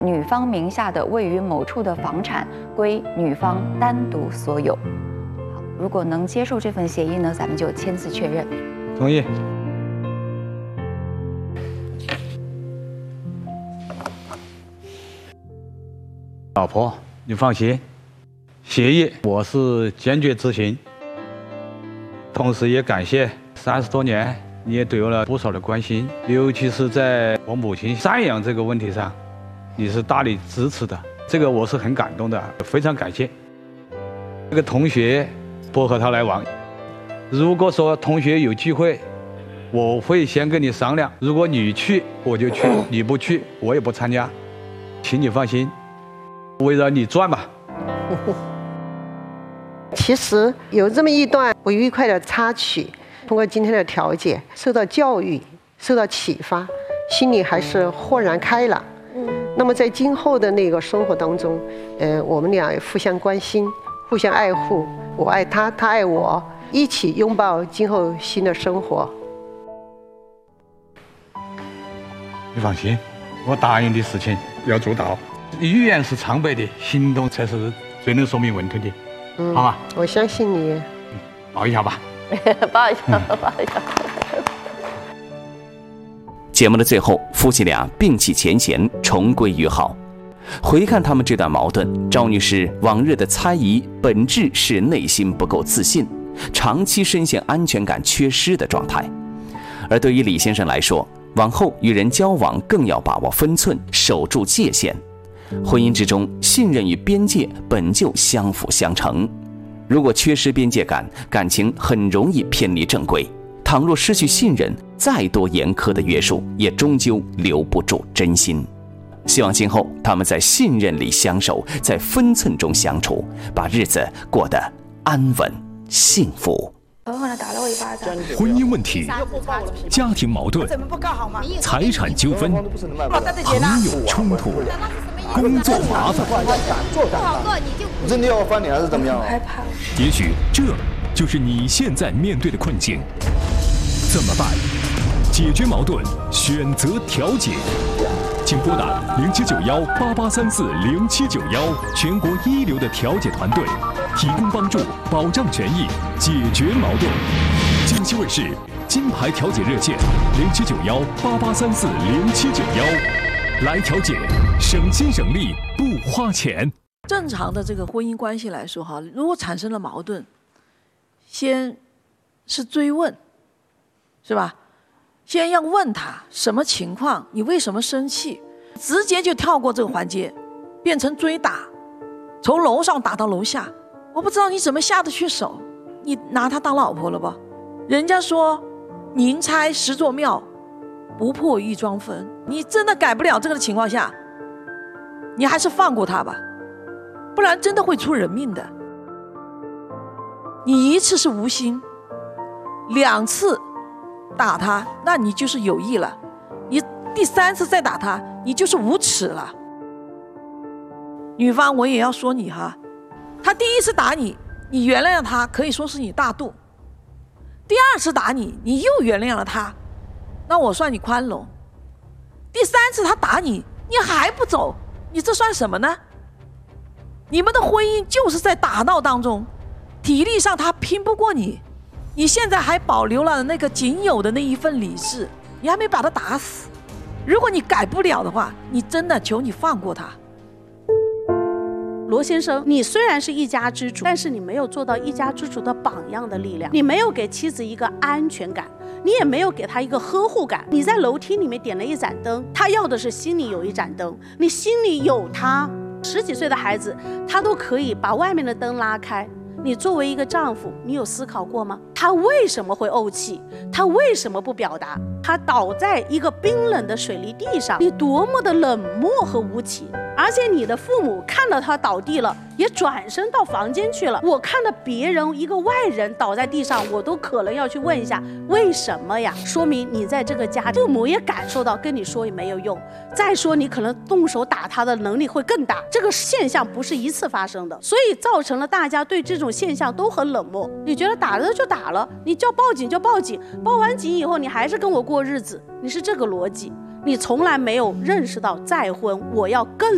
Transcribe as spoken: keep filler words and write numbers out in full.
女方名下的位于某处的房产归女方单独所有。好，如果能接受这份协议呢，咱们就签字确认。 同意。老婆，你放心，协议我是坚决执行。同时也感谢三十多年，你也对我了不少的关心，尤其是在我母亲赡养这个问题上，你是大力支持的，这个我是很感动的，非常感谢。这个同学不和他来往，如果说同学有机会，我会先跟你商量，如果你去我就去，你不去我也不参加，请你放心，围绕你转吧。 其实有这么一段不愉快的插曲，通过今天的调解，受到教育，受到启发，心里还是豁然开朗。嗯，那么在今后的那个生活当中，呃，我们俩互相关心，互相爱护，我爱他，他爱我，一起拥抱今后新的生活。 你放心，我答应的事情要做到。语言是苍白的，行动才是最能说明问题的。嗯，好吧， 我相信你。 嗯，抱一下吧。 抱一下，抱一下。 节目的最后，夫妻俩并起前嫌，重归于好。回看他们这段矛盾，赵女士往日的猜疑，本质是内心不够自信，长期深陷安全感缺失的状态。而对于李先生来说，往后与人交往更要把握分寸，守住界限。婚姻之中，信任与边界本就相辅相成。如果缺失边界感，感情很容易偏离正轨。倘若失去信任，再多严苛的约束，也终究留不住真心。希望今后他们在信任里相守，在分寸中相处，把日子过得安稳幸福。 狠狠地打了我一巴掌。 婚姻问题、家庭矛盾、财产纠纷、朋友冲突、工作麻烦， 真的要翻脸还是怎么样？ 害怕。 也许这就是你现在面对的困境。怎么办？解决矛盾，选择调解。请拨打零七九幺八八三四零七九幺，全国一流的调解团队，提供帮助，保障权益，解决矛盾。江西卫视金牌调解热线零七九幺八八三四零七九幺，来调解，省心省力不花钱。 正常的这个婚姻关系来说哈，如果产生了矛盾，先是追问，是吧？先要问他什么情况，你为什么生气？直接就跳过这个环节，变成追打，从楼上打到楼下。我不知道你怎么下得去手，你拿她当老婆了吧？人家说宁拆十座庙，不破一桩坟。你真的改不了这个的情况下，你还是放过他吧，不然真的会出人命的。你一次是无心，两次打他，那你就是有意了；你第三次再打他，你就是无耻了。女方，我也要说你哈，他第一次打你，你原谅了他，可以说是你大度；第二次打你，你又原谅了他，那我算你宽容；第三次他打你，你还不走，你这算什么呢？你们的婚姻就是在打闹当中，体力上他拼不过你，你现在还保留了那个仅有的那一份理智，你还没把他打死。如果你改不了的话，你真的求你放过他。 罗先生，你虽然是一家之主，但是你没有做到一家之主的榜样的力量，你没有给妻子一个安全感，你也没有给她一个呵护感。你在楼梯里面点了一盏灯，他要的是心里有一盏灯，你心里有他。十几岁的孩子，他都可以把外面的灯拉开。你作为一个丈夫，你有思考过吗？他为什么会怄气？他为什么不表达？他倒在一个冰冷的水泥地上，你多么的冷漠和无情。而且你的父母看到他倒地了，也转身到房间去了。我看到别人一个外人倒在地上，我都可能要去问一下为什么呀？说明你在这个家，父母也感受到跟你说也没有用。再说你可能动手打他的能力会更大，这个现象不是一次发生的，所以造成了大家对这种现象都很冷漠。你觉得打了就打了，你叫报警就报警，报完警以后你还是跟我过日子，你是这个逻辑，你从来没有认识到再婚我要更